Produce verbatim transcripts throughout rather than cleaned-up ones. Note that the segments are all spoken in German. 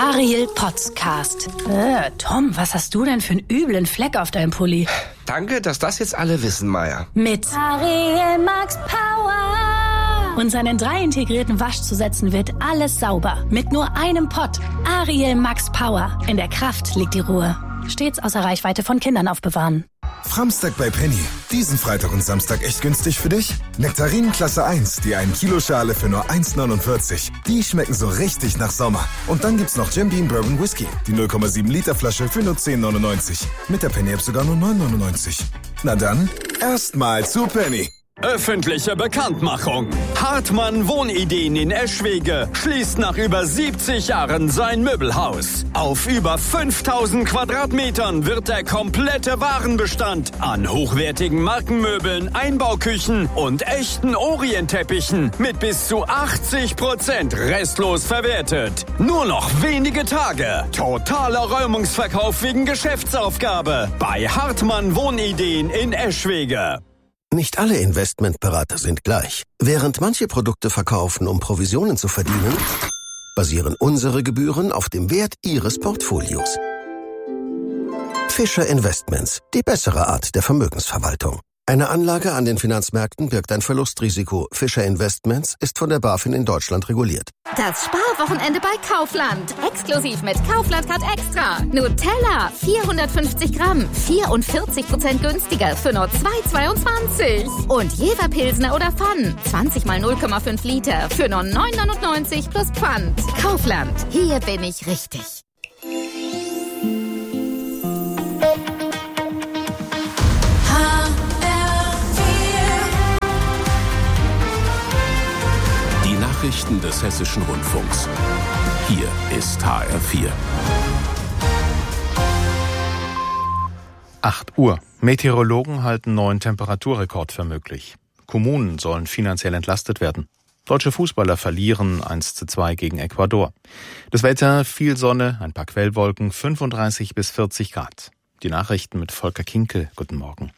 Ariel Podcast. Äh, Tom, was hast du denn für einen üblen Fleck auf deinem Pulli? Danke, dass das jetzt alle wissen, Maya. Mit Ariel Max Power. Und seinen drei integrierten Waschzusätzen wird alles sauber. Mit nur einem Pott. Ariel Max Power. In der Kraft liegt die Ruhe. Stets außer Reichweite von Kindern aufbewahren. Framstag bei Penny. Diesen Freitag und Samstag echt günstig für dich? Nektarinen Klasse eins, die ein Kilo Schale für nur eins neunundvierzig. Die schmecken so richtig nach Sommer. Und dann gibt's noch Jim Beam Bourbon Whisky. Die null Komma sieben Liter Flasche für nur zehn neunundneunzig. Mit der Penny-App sogar nur neun neunundneunzig. Na dann, erstmal zu Penny. Öffentliche Bekanntmachung. Hartmann Wohnideen in Eschwege schließt nach über siebzig Jahren sein Möbelhaus. Auf über fünftausend Quadratmetern wird der komplette Warenbestand an hochwertigen Markenmöbeln, Einbauküchen und echten Orientteppichen mit bis zu achtzig Prozent restlos verwertet. Nur noch wenige Tage. Totaler Räumungsverkauf wegen Geschäftsaufgabe bei Hartmann Wohnideen in Eschwege. Nicht alle Investmentberater sind gleich. Während manche Produkte verkaufen, um Provisionen zu verdienen, basieren unsere Gebühren auf dem Wert Ihres Portfolios. Fischer Investments, die bessere Art der Vermögensverwaltung. Eine Anlage an den Finanzmärkten birgt ein Verlustrisiko. Fischer Investments ist von der BaFin in Deutschland reguliert. Das Sparwochenende bei Kaufland. Exklusiv mit Kaufland Card Extra. Nutella, vierhundertfünfzig Gramm, vierundvierzig Prozent günstiger für nur zwei Euro zweiundzwanzig. Und Jever Pilsner oder Pfann, zwanzig mal null Komma fünf Liter für nur neun Euro neunundneunzig plus Pfand. Kaufland, hier bin ich richtig. Nachrichten des Hessischen Rundfunks. Hier ist H R vier. acht Uhr. Meteorologen halten neuen Temperaturrekord für möglich. Kommunen sollen finanziell entlastet werden. Deutsche Fußballer verlieren eins zu zwei gegen Ecuador. Das Wetter, viel Sonne, ein paar Quellwolken, fünfunddreißig bis vierzig Grad. Die Nachrichten mit Volker Kinkel. Guten Morgen.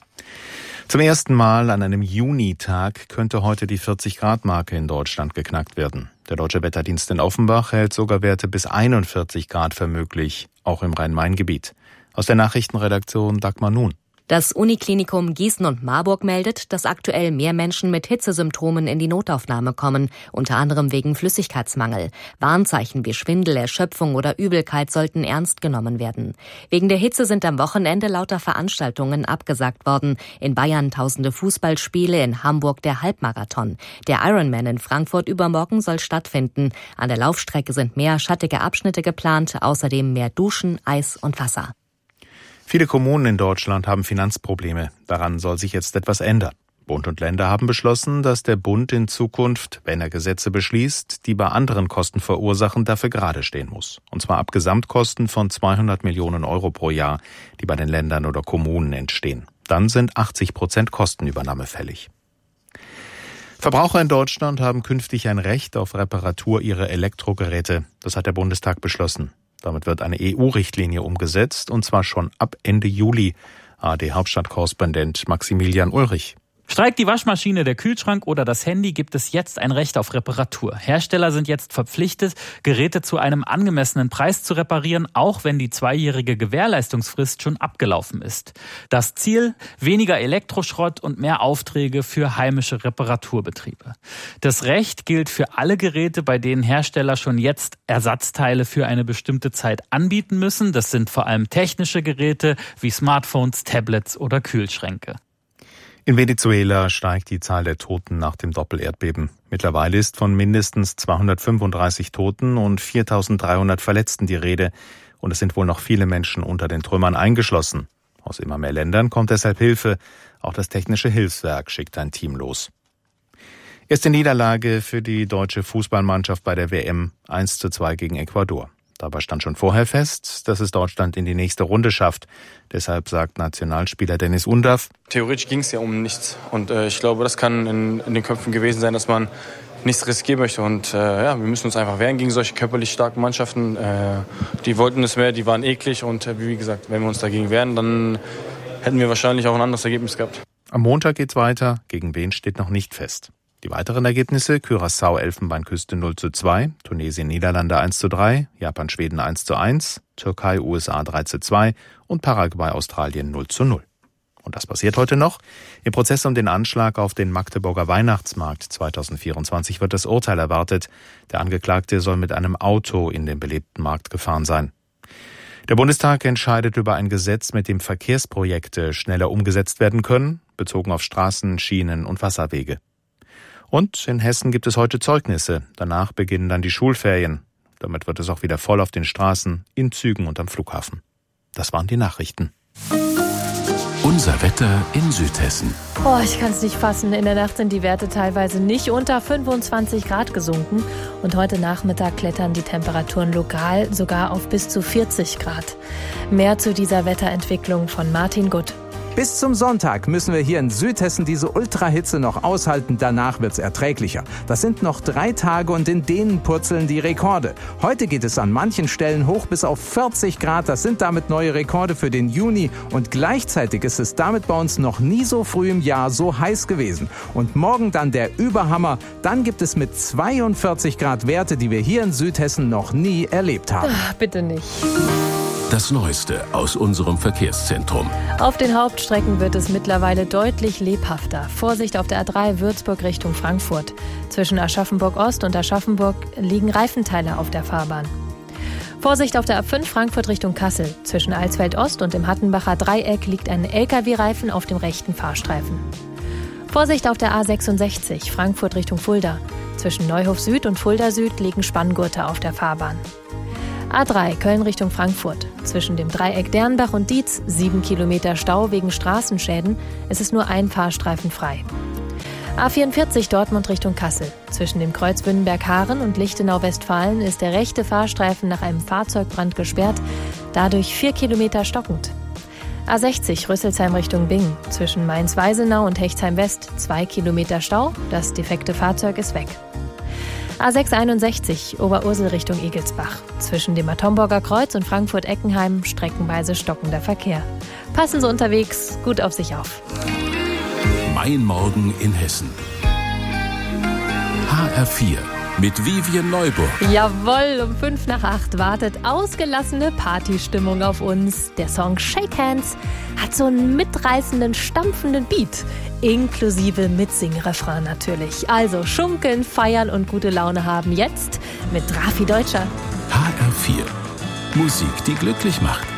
Zum ersten Mal an einem Junitag könnte heute die vierzig-Grad-Marke in Deutschland geknackt werden. Der Deutsche Wetterdienst in Offenbach hält sogar Werte bis einundvierzig Grad für möglich, auch im Rhein-Main-Gebiet. Aus der Nachrichtenredaktion Dagmar Nun. Das Uniklinikum Gießen und Marburg meldet, dass aktuell mehr Menschen mit Hitzesymptomen in die Notaufnahme kommen, unter anderem wegen Flüssigkeitsmangel. Warnzeichen wie Schwindel, Erschöpfung oder Übelkeit sollten ernst genommen werden. Wegen der Hitze sind am Wochenende lauter Veranstaltungen abgesagt worden. In Bayern tausende Fußballspiele, in Hamburg der Halbmarathon. Der Ironman in Frankfurt übermorgen soll stattfinden. An der Laufstrecke sind mehr schattige Abschnitte geplant, außerdem mehr Duschen, Eis und Wasser. Viele Kommunen in Deutschland haben Finanzprobleme. Daran soll sich jetzt etwas ändern. Bund und Länder haben beschlossen, dass der Bund in Zukunft, wenn er Gesetze beschließt, die bei anderen Kosten verursachen, dafür gerade stehen muss. Und zwar ab Gesamtkosten von zweihundert Millionen Euro pro Jahr, die bei den Ländern oder Kommunen entstehen. Dann sind achtzig Prozent Kostenübernahme fällig. Verbraucher in Deutschland haben künftig ein Recht auf Reparatur ihrer Elektrogeräte. Das hat der Bundestag beschlossen. Damit wird eine E U-Richtlinie umgesetzt, und zwar schon ab Ende Juli. A R D-Hauptstadtkorrespondent Maximilian Ulrich. Streikt die Waschmaschine, der Kühlschrank oder das Handy, gibt es jetzt ein Recht auf Reparatur. Hersteller sind jetzt verpflichtet, Geräte zu einem angemessenen Preis zu reparieren, auch wenn die zweijährige Gewährleistungsfrist schon abgelaufen ist. Das Ziel: weniger Elektroschrott und mehr Aufträge für heimische Reparaturbetriebe. Das Recht gilt für alle Geräte, bei denen Hersteller schon jetzt Ersatzteile für eine bestimmte Zeit anbieten müssen. Das sind vor allem technische Geräte wie Smartphones, Tablets oder Kühlschränke. In Venezuela steigt die Zahl der Toten nach dem Doppelerdbeben. Mittlerweile ist von mindestens zweihundertfünfunddreißig Toten und viertausenddreihundert Verletzten die Rede. Und es sind wohl noch viele Menschen unter den Trümmern eingeschlossen. Aus immer mehr Ländern kommt deshalb Hilfe. Auch das Technische Hilfswerk schickt ein Team los. Erste Niederlage für die deutsche Fußballmannschaft bei der W M, eins zu zwei gegen Ecuador. Dabei stand schon vorher fest, dass es Deutschland in die nächste Runde schafft. Deshalb sagt Nationalspieler Dennis Undaff: Theoretisch ging es ja um nichts. Und äh, ich glaube, das kann in, in den Köpfen gewesen sein, dass man nichts riskieren möchte. Und äh, ja, wir müssen uns einfach wehren gegen solche körperlich starken Mannschaften. Äh, die wollten es mehr, die waren eklig. Und äh, wie gesagt, wenn wir uns dagegen wehren, dann hätten wir wahrscheinlich auch ein anderes Ergebnis gehabt. Am Montag geht's weiter. Gegen wen steht noch nicht fest. Die weiteren Ergebnisse: Curaçao Elfenbeinküste null zu zwei, Tunesien Niederlande eins zu drei, Japan Schweden eins zu eins, Türkei U S A drei zu zwei und Paraguay Australien null zu null. Und das passiert heute noch. Im Prozess um den Anschlag auf den Magdeburger Weihnachtsmarkt zweitausendvierundzwanzig wird das Urteil erwartet. Der Angeklagte soll mit einem Auto in den belebten Markt gefahren sein. Der Bundestag entscheidet über ein Gesetz, mit dem Verkehrsprojekte schneller umgesetzt werden können, bezogen auf Straßen, Schienen und Wasserwege. Und in Hessen gibt es heute Zeugnisse. Danach beginnen dann die Schulferien. Damit wird es auch wieder voll auf den Straßen, in Zügen und am Flughafen. Das waren die Nachrichten. Unser Wetter in Südhessen. Oh, ich kann es nicht fassen. In der Nacht sind die Werte teilweise nicht unter fünfundzwanzig Grad gesunken. Und heute Nachmittag klettern die Temperaturen lokal sogar auf bis zu vierzig Grad. Mehr zu dieser Wetterentwicklung von Martin Gutt. Bis zum Sonntag müssen wir hier in Südhessen diese Ultrahitze noch aushalten. Danach wird's erträglicher. Das sind noch drei Tage und in denen purzeln die Rekorde. Heute geht es an manchen Stellen hoch bis auf vierzig Grad. Das sind damit neue Rekorde für den Juni. Und gleichzeitig ist es damit bei uns noch nie so früh im Jahr so heiß gewesen. Und morgen dann der Überhammer. Dann gibt es mit zweiundvierzig Grad Werte, die wir hier in Südhessen noch nie erlebt haben. Ach, bitte nicht. Das Neueste aus unserem Verkehrszentrum. Auf den Hauptstrecken wird es mittlerweile deutlich lebhafter. Vorsicht auf der A drei Würzburg Richtung Frankfurt. Zwischen Aschaffenburg Ost und Aschaffenburg liegen Reifenteile auf der Fahrbahn. Vorsicht auf der A fünf Frankfurt Richtung Kassel. Zwischen Alsfeld Ost und dem Hattenbacher Dreieck liegt ein L K W-Reifen auf dem rechten Fahrstreifen. Vorsicht auf der A sechsundsechzig Frankfurt Richtung Fulda. Zwischen Neuhof Süd und Fulda Süd liegen Spanngurte auf der Fahrbahn. A drei Köln Richtung Frankfurt. Zwischen dem Dreieck Dernbach und Dietz sieben Kilometer Stau wegen Straßenschäden. Es ist nur ein Fahrstreifen frei. A vierundvierzig Dortmund Richtung Kassel. Zwischen dem Kreuz Bünnenberg-Haaren und Lichtenau-Westfalen ist der rechte Fahrstreifen nach einem Fahrzeugbrand gesperrt. Dadurch vier Kilometer stockend. A sechzig Rüsselsheim Richtung Bingen. Zwischen Mainz-Weisenau und Hechtsheim-West zwei Kilometer Stau. Das defekte Fahrzeug ist weg. A sechshunderteinundsechzig Oberursel Richtung Egelsbach. Zwischen dem Atomburger Kreuz und Frankfurt-Eckenheim streckenweise stockender Verkehr. Passen Sie unterwegs gut auf sich auf. Mein Morgen in Hessen. H R vier mit Vivian Neuburg. Jawohl, um fünf nach acht wartet ausgelassene Partystimmung auf uns. Der Song Shake Hands hat so einen mitreißenden, stampfenden Beat. Inklusive Mitsing-Refrain natürlich. Also schunkeln, feiern und gute Laune haben jetzt mit Drafi Deutscher. H R vier. Musik, die glücklich macht.